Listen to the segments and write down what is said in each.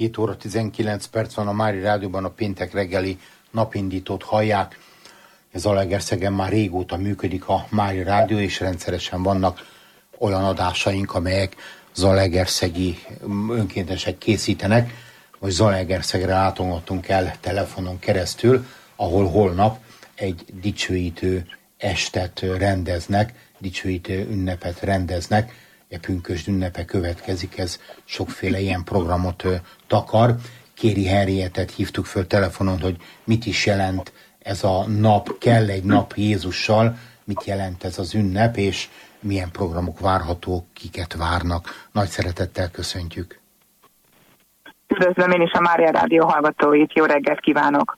7 óra 19 perc van a Mária Rádióban, a péntek reggeli napindítót hallják. Zalaegerszegen már régóta működik a Mária Rádió, és rendszeresen vannak olyan adásaink, amelyek zalaegerszegi önkéntesek készítenek. Most Zalaegerszegre látogatunk el telefonon keresztül, ahol holnap egy dicsőítő estet rendeznek, dicsőítő ünnepet rendeznek. Pünkösd ünnepe következik, ez sokféle ilyen programot takar. Kéri Henrietet hívtuk föl telefonon, hogy mit is jelent ez a nap, kell egy nap Jézussal, mit jelent ez az ünnep, és milyen programok várhatók, kiket várnak. Nagy szeretettel köszöntjük. Üdvözlöm én is a Mária Rádió hallgatóit, jó reggelt kívánok!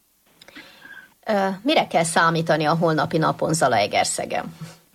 Mire kell számítani a holnapi napon Zalaegerszegen?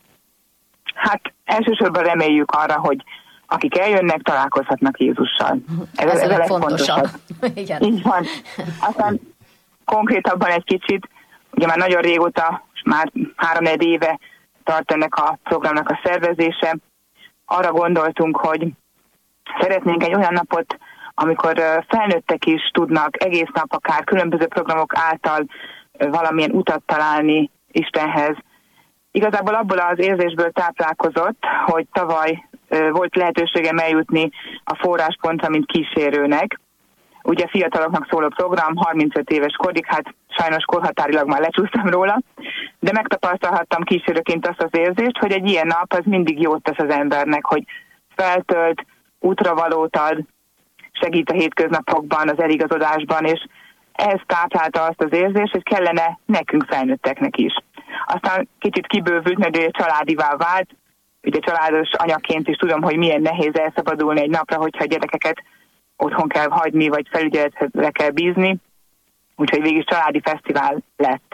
Hát elsősorban reméljük arra, hogy akik eljönnek, találkozhatnak Jézussal. Ez a legfontosabb. Igen. Így van. Aztán konkrétabban egy kicsit, ugye már nagyon régóta, már 3-4 éve tart ennek a programnak a szervezése. Arra gondoltunk, hogy szeretnénk egy olyan napot, amikor felnőttek is tudnak egész nap akár különböző programok által valamilyen utat találni Istenhez. Igazából abból az érzésből táplálkozott, hogy tavaly volt lehetőségem eljutni a forráspontra, mint kísérőnek. Ugye fiataloknak szóló program, 35 éves korig, hát sajnos korhatárilag már lecsúsztam róla, de megtapasztalhattam kísérőként azt az érzést, hogy egy ilyen nap az mindig jót tesz az embernek, hogy feltölt, útravalót ad, segít a hétköznapokban, az eligazodásban, és ez táplálta azt az érzést, hogy kellene nekünk felnőtteknek is. Aztán kicsit kibővült, mert ugye családivá vált, ugye családos anyaként is tudom, hogy milyen nehéz elszabadulni egy napra, hogyha a gyerekeket otthon kell hagyni, vagy felügyeletre kell bízni, úgyhogy végig családi fesztivál lett.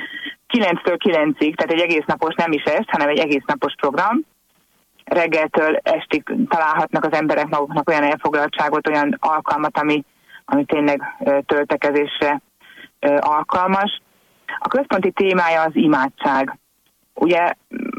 9-től 9-ig, tehát egy egész napos, nem is est, hanem egy egész napos program. Reggeltől estig találhatnak az emberek maguknak olyan elfoglaltságot, olyan alkalmat, ami tényleg töltekezésre alkalmas. A központi témája az imádság. Ugye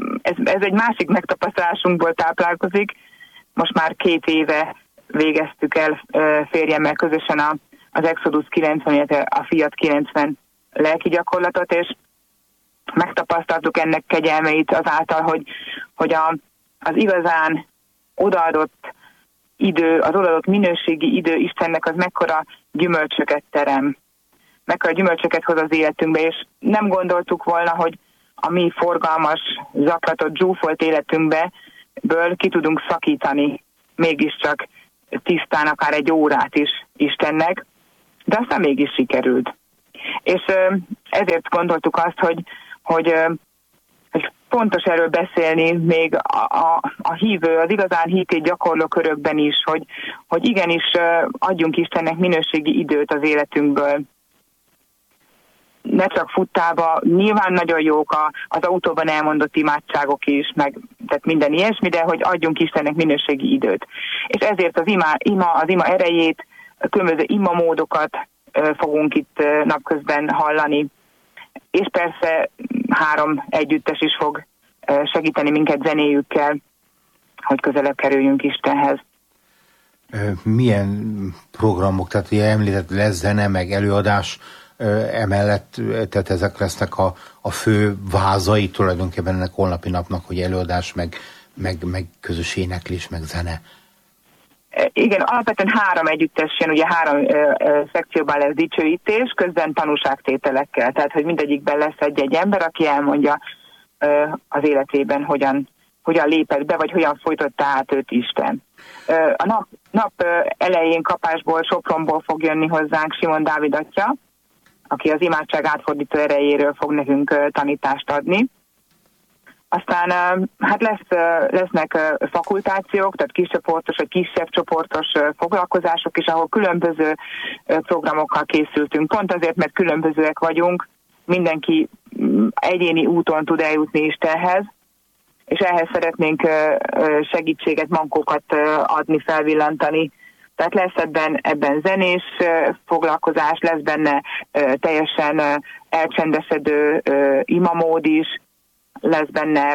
ez egy másik megtapasztalásunkból táplálkozik. Most már 2 éve végeztük el férjemmel közösen az Exodus 90, illetve a Fiat 90 lelki gyakorlatot, és megtapasztaltuk ennek kegyelmeit azáltal, hogy az igazán odaadott idő, az odaadott minőségi idő Istennek az mekkora gyümölcsöket terem, mekkora gyümölcsöket hoz az életünkbe, és nem gondoltuk volna, hogy a mi forgalmas, zaklatott, zsúfolt életünkből ki tudunk szakítani mégiscsak tisztán akár egy órát is Istennek, de aztán mégis sikerült. És ezért gondoltuk azt, hogy fontos erről beszélni még a hívő, az igazán hitét gyakorló körökben is, hogy igenis adjunk Istennek minőségi időt az életünkből. Ne csak futtába, nyilván nagyon jók az autóban elmondott imádságok is, meg tehát minden ilyesmi, de hogy adjunk Istennek minőségi időt. És ezért az ima erejét, különböző imamódokat fogunk itt napközben hallani. És persze 3 együttes is fog segíteni minket zenéjükkel, hogy közelebb kerüljünk Istenhez. Milyen programok, tehát ugye említett, lesz zene, meg előadás, emellett, tehát ezek lesznek a fő vázai tulajdonképpen ennek holnapi napnak, hogy előadás, meg közös éneklés, meg zene. Igen, alapvetően 3 együttes jön, ugye 3 szekcióban lesz dicsőítés, közben tanúságtételekkel, tehát hogy mindegyikben lesz egy ember, aki elmondja az életében, hogyan lépett be, vagy hogyan folytotta át őt Isten. A nap elején kapásból, Sopronból fog jönni hozzánk Simon Dávid atya, aki az imádság átfordító erejéről fog nekünk tanítást adni. Aztán hát lesznek fakultációk, tehát kiscsoportos vagy kisebb csoportos foglalkozások is, ahol különböző programokkal készültünk. Pont azért, mert különbözőek vagyunk, mindenki egyéni úton tud eljutni Istenhez, és ehhez szeretnénk segítséget, mankókat adni, felvillantani. Tehát lesz ebben zenés foglalkozás, lesz benne teljesen elcsendesedő imamód is, lesz benne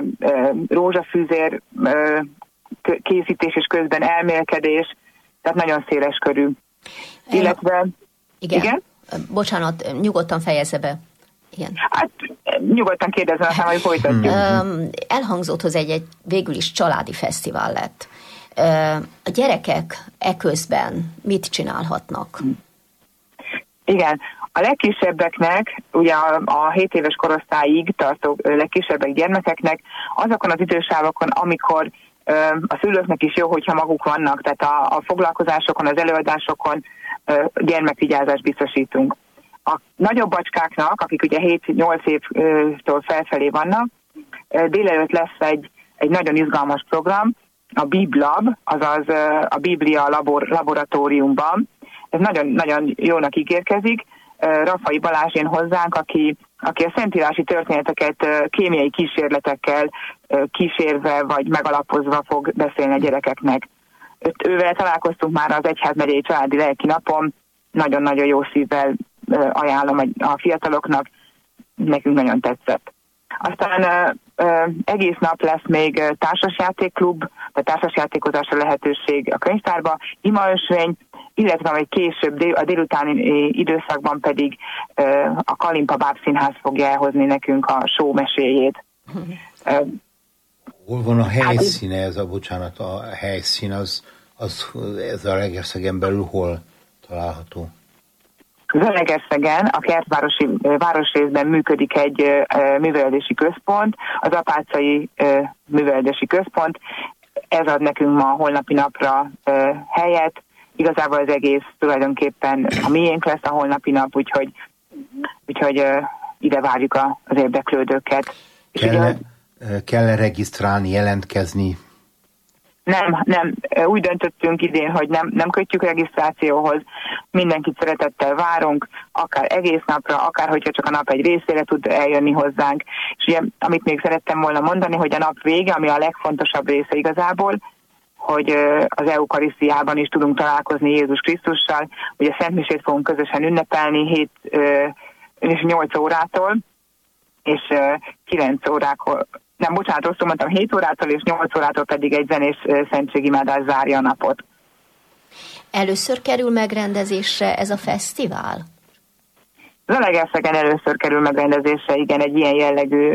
rózsafűzér készítés és közben elmélkedés, tehát nagyon széles körű Illetve... Igen? Bocsánat, nyugodtan fejezze be. Igen. Hát nyugodtan kérdezem, aztán majd folytatjuk. Elhangzott, hogy egy végül is családi fesztivál lett. A gyerekek eközben mit csinálhatnak? Igen, a legkisebbeknek, ugye a 7 éves korosztályig tartó legkisebbek gyermekeknek azokon az idősávokon, amikor a szülőknek is jó, hogyha maguk vannak, tehát a foglalkozásokon, az előadásokon gyermekvigyázást biztosítunk. A nagyobb bacskáknak, akik ugye 7-8 évtől felfelé vannak, délelőtt lesz egy nagyon izgalmas program, a Biblab, azaz a Biblia laboratóriumban. Ez nagyon, nagyon jónak ígérkezik. Rafai Balázs jön hozzánk, aki a szentírási történeteket kémiai kísérletekkel kísérve vagy megalapozva fog beszélni a gyerekeknek. Ővel találkoztunk már az Egyházmegyei Családi Lelki Napon, nagyon-nagyon jó szívvel ajánlom a fiataloknak, nekünk nagyon tetszett. Aztán egész nap lesz még társasjátékklub, vagy társasjátékozásra lehetőség a könyvtárba, imaösvény, illetve majd később a délutáni időszakban pedig a Kalimpa Bábszínház fogja elhozni nekünk a show meséjét. Hol van a helyszíne ez a helyszín, ez a Zalaegerszegen belül hol található? Zalaegerszegen a Kertvárosi városrészben működik egy művelődési központ, az Apácai Művelődési Központ. Ez ad nekünk ma holnapi napra helyet. Igazából az egész tulajdonképpen a miénk lesz a holnapi nap, úgyhogy ide várjuk az érdeklődőket. Kell regisztrálni, jelentkezni? Nem. Úgy döntöttünk idén, hogy nem kötjük regisztrációhoz. Mindenkit szeretettel várunk, akár egész napra, akár hogyha csak a nap egy részére tud eljönni hozzánk. És ugye, amit még szerettem volna mondani, hogy a nap vége, ami a legfontosabb része igazából, hogy az eukarisztiában is tudunk találkozni Jézus Krisztussal. Ugye Szentmisét fogunk közösen ünnepelni 7 és 8 órától, és 9 órákor, nem, bocsánat, rosszul mondtam, 7 órától és 8 órától pedig egy zenés szentségimádás zárja a napot. Először kerül megrendezésre ez a fesztivál? Zalaegerszegen először kerül megrendezésre, igen, egy ilyen jellegű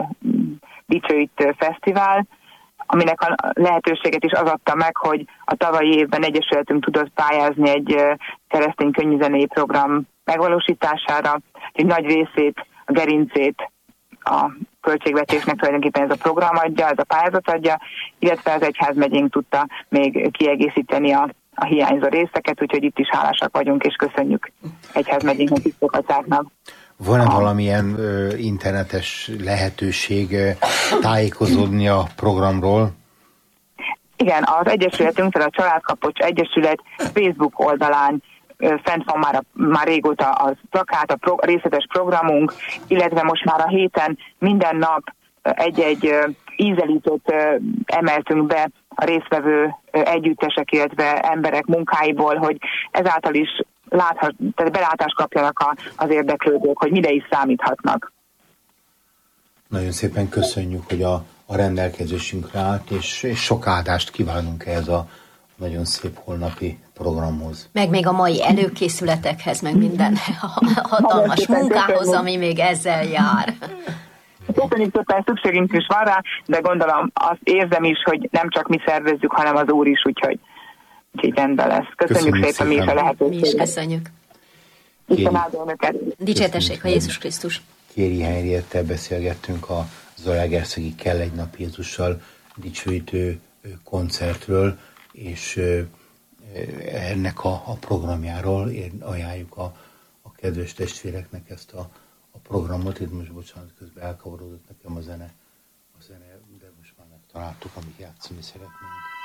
dicsőít fesztivál, aminek a lehetőséget is az adta meg, hogy a tavalyi évben egyesületünk tudott pályázni egy keresztény könnyűzenei program megvalósítására, egy nagy részét, a gerincét a költségvetésnek tulajdonképpen ez a program adja, ez a pályázat adja, illetve az egyházmegyénk tudta még kiegészíteni a hiányzó részeket, úgyhogy itt is hálásak vagyunk, és köszönjük egyházmegyénknek, tisztogatáknak. Van-e valamilyen internetes lehetőség tájékozódni a programról? Igen, az Egyesületünk, tehát a Családkapocs Egyesület Facebook oldalán fent van már régóta az plakát, a részletes programunk, illetve most már a héten minden nap egy ízelítőt emeltünk be a résztvevő együttesek, illetve emberek munkáiból, hogy ezáltal is tehát belátást kapjanak az érdeklődők, hogy mire is számíthatnak. Nagyon szépen köszönjük, hogy a rendelkezésünkre állt, és sok áldást kívánunk ehhez a nagyon szép holnapi programhoz. Meg még a mai előkészületekhez, meg minden hatalmas munkához, ami még ezzel jár. Köszönjük szépen, szükségünk is van rá, de gondolom azt érzem is, hogy nem csak mi szervezzük, hanem az Úr is, úgyhogy rendben lesz. Köszönjük szépen mi is a lehetőséget. Mi is köszönjük. Isten áldja önöket. Dicsértessék a Jézus Krisztus. Kéri Henriettel beszélgettünk a Zalaegerszegi Kell egy nap Jézussal dicsőítő koncertről, és ennek a programjáról ajánljuk a kedves testvéreknek ezt a programot. Itt most bocsánat, közben elkavarodott nekem a zene, de most már megtaláltuk, amit játszani szeretnénk.